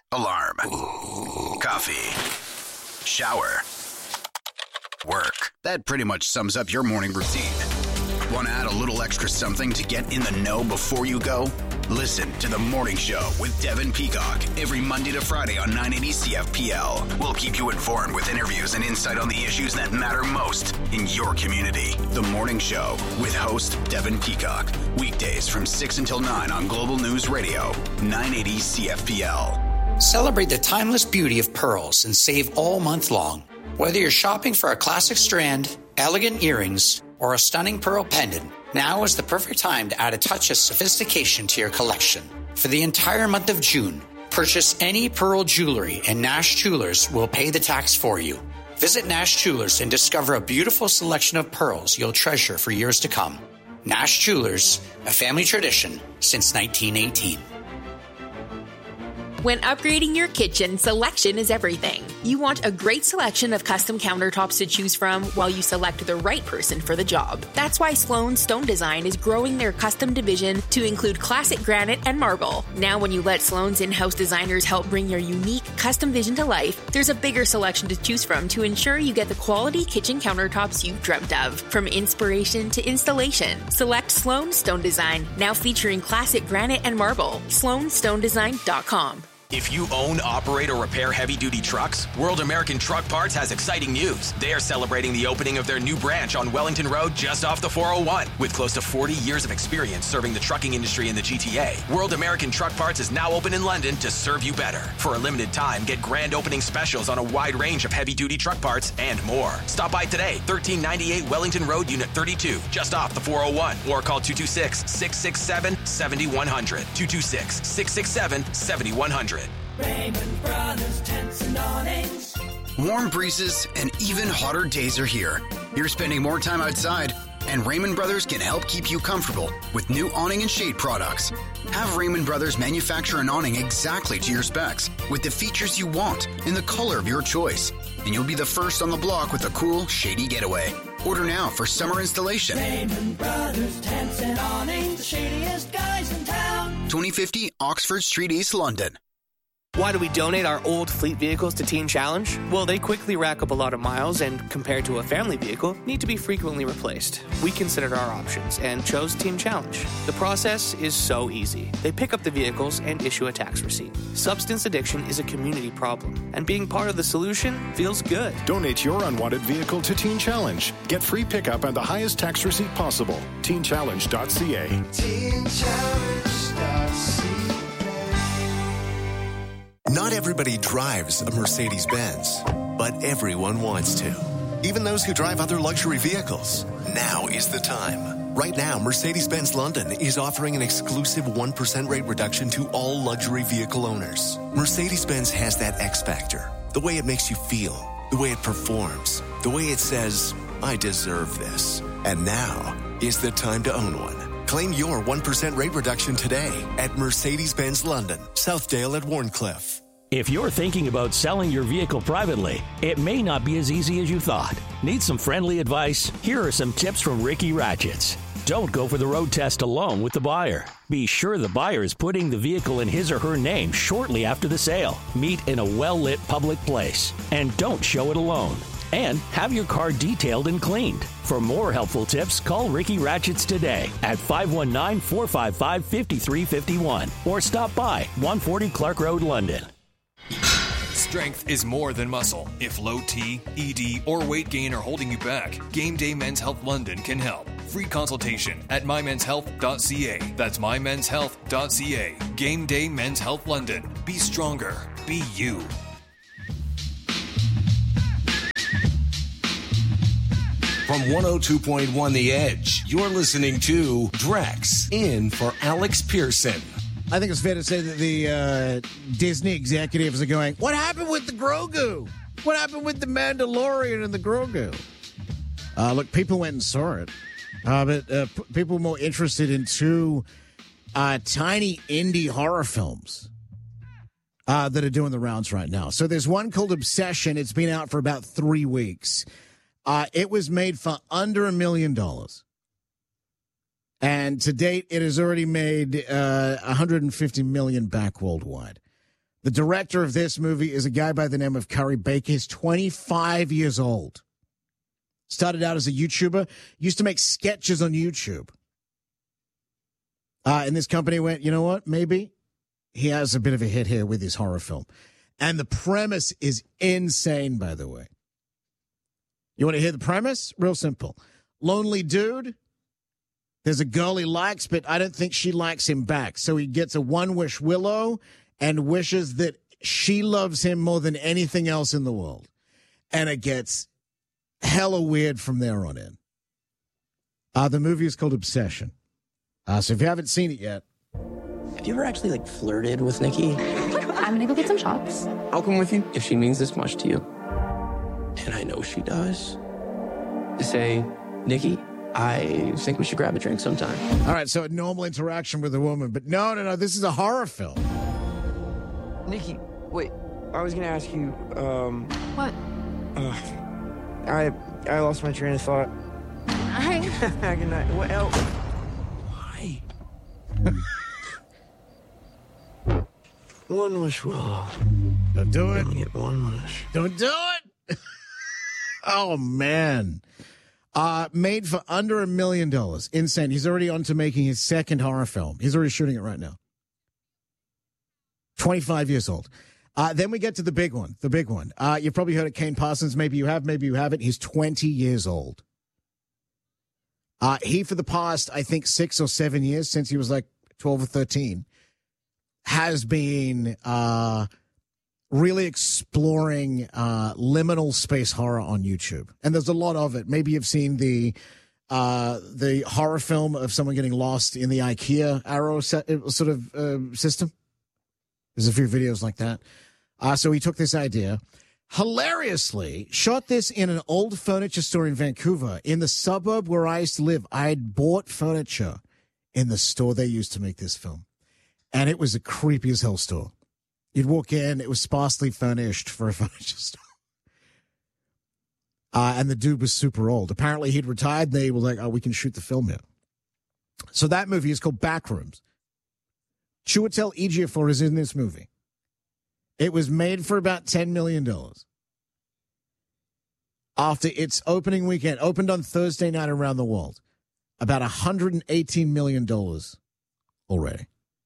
Alarm. Coffee. Shower. Work. That pretty much sums up your morning routine. Want to add a little extra something to get in the know before you go? Listen to The Morning Show with Devin Peacock every Monday to Friday on 980 CFPL. We'll keep you informed with interviews and insight on the issues that matter most in your community. The Morning Show with host Devin Peacock. Weekdays from 6 until 9 on Global News Radio, 980 CFPL. Celebrate the timeless beauty of pearls and save all month long. Whether you're shopping for a classic strand, elegant earrings, or a stunning pearl pendant, now is the perfect time to add a touch of sophistication to your collection. For the entire month of June, purchase any pearl jewelry and Nash Jewelers will pay the tax for you. Visit Nash Jewelers and discover a beautiful selection of pearls you'll treasure for years to come. Nash Jewelers, a family tradition since 1918. When upgrading your kitchen, selection is everything. You want a great selection of custom countertops to choose from while you select the right person for the job. That's why Sloan Stone Design is growing their custom division to include classic granite and marble. Now when you let Sloan's in-house designers help bring your unique custom vision to life, there's a bigger selection to choose from to ensure you get the quality kitchen countertops you've dreamt of. From inspiration to installation, select Sloan Stone Design, now featuring classic granite and marble. SloanStoneDesign.com. If you own, operate, or repair heavy-duty trucks, World American Truck Parts has exciting news. They are celebrating the opening of their new branch on Wellington Road just off the 401. With close to 40 years of experience serving the trucking industry in the GTA, World American Truck Parts is now open in London to serve you better. For a limited time, get grand opening specials on a wide range of heavy-duty truck parts and more. Stop by today, 1398 Wellington Road, Unit 32, just off the 401, or call 226-667-7100. 226-667-7100. Raymond Brothers Tents and Awnings. Warm breezes and even hotter days are here. You're spending more time outside, and Raymond Brothers can help keep you comfortable with new awning and shade products. Have Raymond Brothers manufacture an awning exactly to your specs with the features you want in the color of your choice, and you'll be the first on the block with a cool, shady getaway. Order now for summer installation. Raymond Brothers Tents and Awnings, the shadiest guys in town. 2050 Oxford Street, East London. Why do we donate our old fleet vehicles to Teen Challenge? Well, they quickly rack up a lot of miles and, compared to a family vehicle, need to be frequently replaced. We considered our options and chose Teen Challenge. The process is so easy. They pick up the vehicles and issue a tax receipt. Substance addiction is a community problem, and being part of the solution feels good. Donate your unwanted vehicle to Teen Challenge. Get free pickup and the highest tax receipt possible. TeenChallenge.ca. TeenChallenge.ca. Not everybody drives a Mercedes-Benz, but everyone wants to. Even those who drive other luxury vehicles. Now is the time. Right now, Mercedes-Benz London is offering an exclusive 1% rate reduction to all luxury vehicle owners. Mercedes-Benz has that X factor. The way it makes you feel. The way it performs. The way it says, I deserve this. And now is the time to own one. Claim your 1% rate reduction today at Mercedes-Benz London, Southdale at Warncliffe. If you're thinking about selling your vehicle privately, it may not be as easy as you thought. Need some friendly advice? Here are some tips from Ricky Ratchets. Don't go for the road test alone with the buyer. Be sure the buyer is putting the vehicle in his or her name shortly after the sale. Meet in a well-lit public place. And don't show it alone. And have your car detailed and cleaned. For more helpful tips, call Ricky Ratchets today at 519-455-5351 or stop by 140 Clark Road, London. Strength is more than muscle. If low T, ED, or weight gain are holding you back, Game Day Men's Health London can help. Free consultation at mymenshealth.ca. That's mymenshealth.ca. Game Day Men's Health London. Be stronger. Be you. From 102.1 The Edge, you're listening to Drex, in for Alex Pearson. I think it's fair to say that the Disney executives are going, what happened with the Grogu? What happened with the Mandalorian and the Grogu? Look, people went and saw it. But people were more interested in two tiny indie horror films that are doing the rounds right now. So there's one called Obsession. It's been out for about 3 weeks. It was made for under $1 million. And to date, it has already made $150 million back worldwide. The director of this movie is a guy by the name of Curry Baker. He's 25 years old. Started out as a YouTuber. Used to make sketches on YouTube. And this company went, you know what? Maybe he has a bit of a hit here with his horror film. And the premise is insane, by the way. You want to hear the premise? Real simple. Lonely dude. There's a girl he likes, but I don't think she likes him back. So he gets a one-wish willow and wishes that she loves him more than anything else in the world. And it gets hella weird from there on in. The movie is called Obsession. So if you haven't seen it yet. Have you ever actually, flirted with Nikki? I'm gonna go get some shots. I'll come with you if she means this much to you. And I know she does. To say, Nikki, I think we should grab a drink sometime. All right, so a normal interaction with a woman. But no, this is a horror film. Nikki, wait. I was gonna ask you, What? I lost my train of thought. Hi. Good night. What else? Why? One wish, Willow. Don't do it. Get one wish. Don't do it. Oh, man. Made for under $1 million. Insane. He's already on to making his second horror film. He's already shooting it right now. 25 years old. Then we get to the big one. The big one. You've probably heard of Kane Parsons. Maybe you have, maybe you haven't. He's 20 years old. He, for the past, I think, 6 or 7 years, since he was 12 or 13, has been really exploring liminal space horror on YouTube. And there's a lot of it. Maybe you've seen the horror film of someone getting lost in the IKEA arrow sort of system. There's a few videos like that. So he took this idea, hilariously shot this in an old furniture store in Vancouver, in the suburb where I used to live. I had bought furniture in the store they used to make this film. And it was a creepy as hell store. You'd walk in, it was sparsely furnished for a furniture store. And the dude was super old. Apparently he'd retired. They were like, oh, we can shoot the film here. So that movie is called Backrooms. Chiwetel Ejiofor is in this movie. It was made for about $10 million. After its opening weekend, opened on Thursday night around the world, about $118 million already.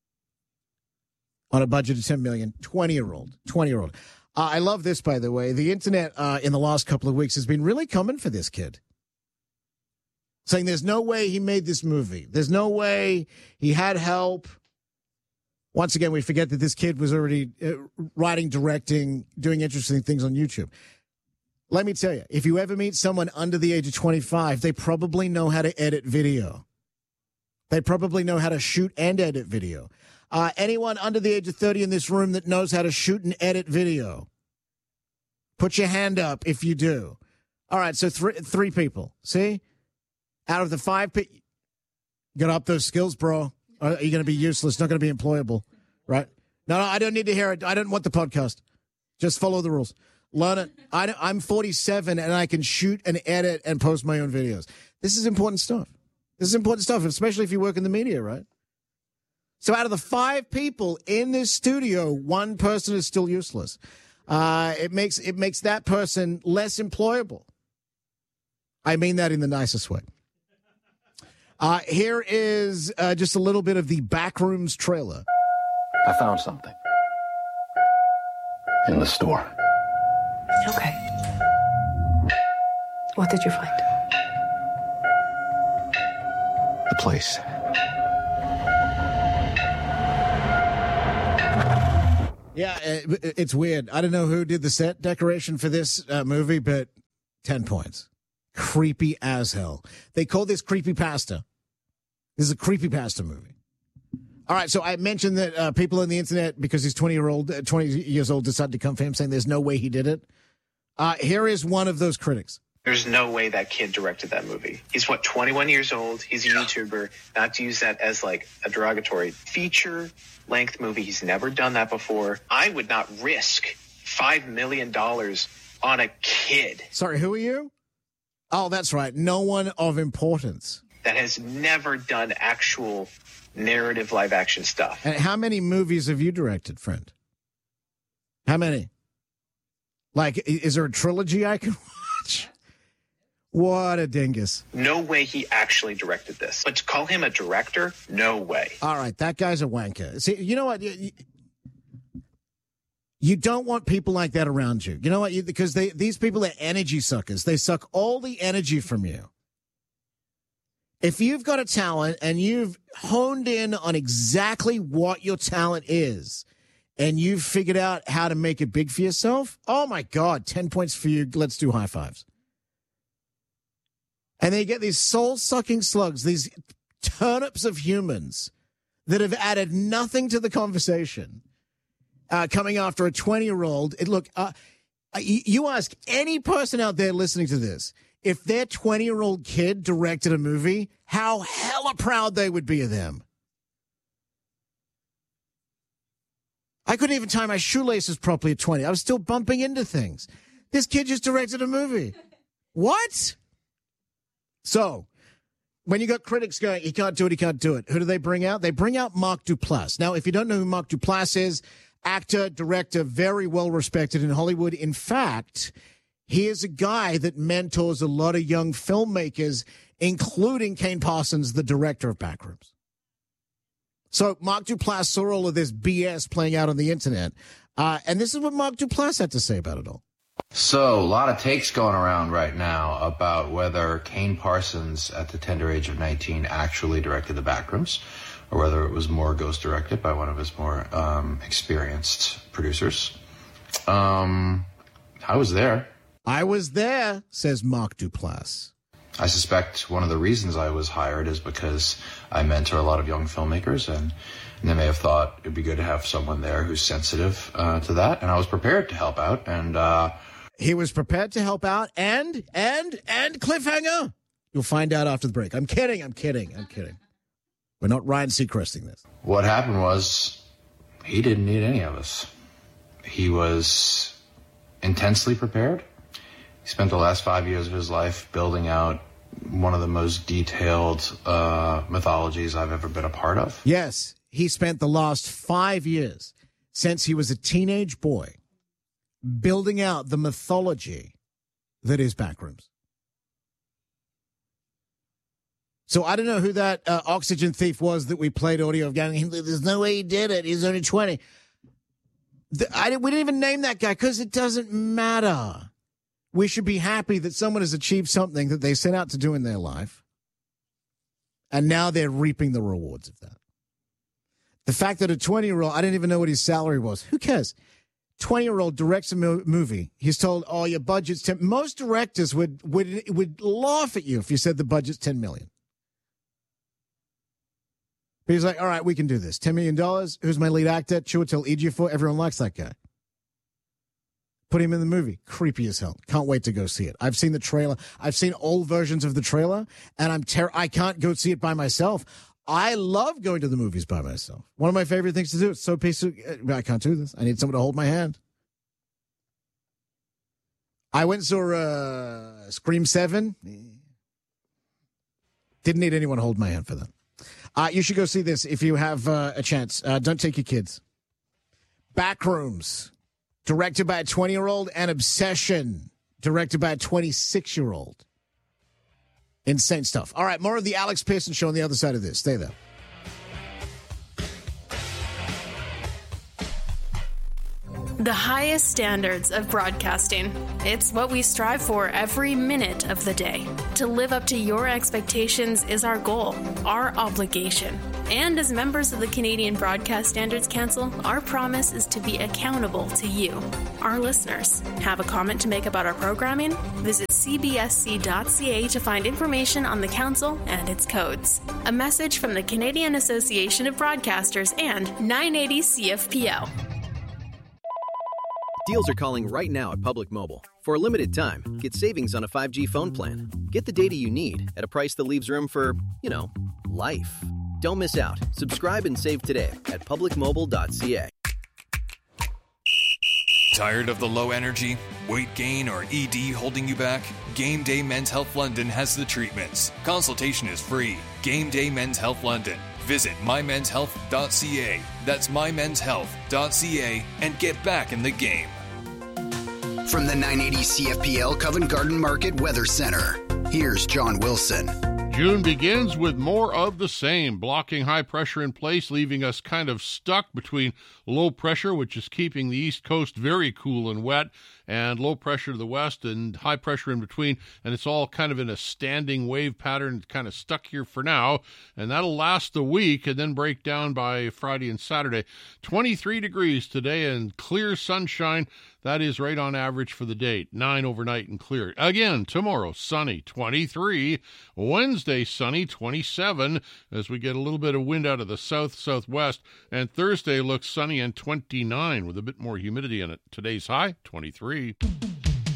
On a budget of $10 million, 20-year-old. I love this, by the way. The internet in the last couple of weeks has been really coming for this kid. Saying there's no way he made this movie. There's no way he had help. Once again, we forget that this kid was already writing, directing, doing interesting things on YouTube. Let me tell you, if you ever meet someone under the age of 25, they probably know how to edit video. They probably know how to shoot and edit video. Anyone under the age of 30 in this room that knows how to shoot and edit video? Put your hand up if you do. All right, so three people. See? Out of the 5 people, get up those skills, bro. Are you going to be useless? Not going to be employable, right? No, I don't need to hear it. I don't want the podcast. Just follow the rules. Learn it. I'm 47, and I can shoot and edit and post my own videos. This is important stuff. Especially if you work in the media, right? So out of the 5 people in this studio, 1 person is still useless. It makes that person less employable. I mean that in the nicest way. Here is just a little bit of the Backrooms trailer. I found something in the store. Okay. What did you find? The place. Yeah, it's weird. I don't know who did the set decoration for this movie, but 10 points. Creepy as hell. They call this Creepypasta. This is a Creepypasta movie. All right, so I mentioned that people on the internet, because he's 20 years old, decided to come for him, saying there's no way he did it. Here is one of those critics. There's no way that kid directed that movie. He's 21 years old. He's a YouTuber. Not to use that as a derogatory feature-length movie. He's never done that before. I would not risk $5 million on a kid. Sorry, who are you? Oh, that's right. No one of importance. That has never done actual narrative live-action stuff. And how many movies have you directed, friend? How many? Like, is there a trilogy I can watch? What a dingus. No way he actually directed this. But to call him a director, no way. All right, that guy's a wanker. See, you know what? You don't want people like that around you. You know what? Because these people are energy suckers. They suck all the energy from you. If you've got a talent and you've honed in on exactly what your talent is, and you've figured out how to make it big for yourself, oh my God, 10 points for you. Let's do high fives. And they get these soul-sucking slugs, these turnips of humans that have added nothing to the conversation, coming after a 20-year-old. Look, you ask any person out there listening to this, if their 20-year-old kid directed a movie, how hella proud they would be of them. I couldn't even tie my shoelaces properly at 20. I was still bumping into things. This kid just directed a movie. What? So, when you got critics going, he can't do it, who do they bring out? They bring out Mark Duplass. Now, if you don't know who Mark Duplass is, actor, director, very well respected in Hollywood. In fact, he is a guy that mentors a lot of young filmmakers, including Kane Parsons, the director of Backrooms. So Mark Duplass saw all of this BS playing out on the internet, and this is what Mark Duplass had to say about it all. So, a lot of takes going around right now about whether Kane Parsons, at the tender age of 19, actually directed the Backrooms, or whether it was more ghost-directed by one of his more experienced producers. I was there. I was there, says Mark Duplass. I suspect one of the reasons I was hired is because I mentor a lot of young filmmakers, and they may have thought it'd be good to have someone there who's sensitive to that, and I was prepared to help out, and he was prepared to help out, and cliffhanger. You'll find out after the break. I'm kidding. We're not Ryan Seacresting this. What happened was he didn't need any of us. He was intensely prepared. He spent the last 5 years of his life building out one of the most detailed mythologies I've ever been a part of. Yes, he spent the last 5 years, since he was a teenage boy, building out the mythology that is Backrooms. So I don't know who that oxygen thief was that we played audio of going, there's no way he did it. He's only 20. We didn't even name that guy because it doesn't matter. We should be happy that someone has achieved something that they set out to do in their life, and now they're reaping the rewards of that. The fact that a 20-year-old, I didn't even know what his salary was. Who cares? 20-year-old directs a movie. He's told, oh, your budget's 10. Most directors would laugh at you if you said the budget's $10 million. But he's like, all right, we can do this. $10 million. Who's my lead actor? Chiwetel Ejiofor. Everyone likes that guy. Put him in the movie. Creepy as hell. Can't wait to go see it. I've seen the trailer. I've seen old versions of the trailer, and I can't go see it by myself. I love going to the movies by myself. One of my favorite things to do. It's so peaceful. I can't do this. I need someone to hold my hand. I went and saw Scream 7. Didn't need anyone to hold my hand for that. You should go see this if you have a chance. Don't take your kids. Backrooms. Directed by a 20-year-old, and Obsession, directed by a 26-year-old. Insane stuff. All right, more of the Alex Pearson Show on the other side of this. Stay there. The highest standards of broadcasting. It's what we strive for every minute of the day. To live up to your expectations is our goal, our obligation. And as members of the Canadian Broadcast Standards Council, our promise is to be accountable to you, our listeners. Have a comment to make about our programming? Visit cbsc.ca to find information on the council and its codes. A message from the Canadian Association of Broadcasters and 980 CFPL. Deals are calling right now at Public Mobile. For a limited time, get savings on a 5G phone plan. Get the data you need at a price that leaves room for, life. Don't miss out. Subscribe and save today at publicmobile.ca. Tired of the low energy, weight gain, or ED holding you back? Game Day Men's Health London has the treatments. Consultation is free. Game Day Men's Health London. Visit mymenshealth.ca. That's mymenshealth.ca and get back in the game. From the 980 CFPL Covent Garden Market Weather Center, here's John Wilson. June begins with more of the same, blocking high pressure in place, leaving us kind of stuck between low pressure, which is keeping the East Coast very cool and wet, and low pressure to the west and high pressure in between, and it's all kind of in a standing wave pattern, kind of stuck here for now, and that'll last a week and then break down by Friday and Saturday. 23 degrees today and clear sunshine. That is right on average for the date. 9 overnight and clear. Again, tomorrow, sunny, 23. Wednesday, sunny, 27, as we get a little bit of wind out of the south-southwest. And Thursday looks sunny and 29 with a bit more humidity in it. Today's high, 23.